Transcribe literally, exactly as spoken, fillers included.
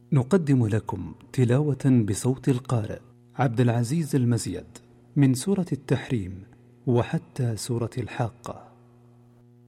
نقدم لكم تلاوة بصوت القارئ عبد العزيز المزيد من سورة التحريم وحتى سورة الحاقة.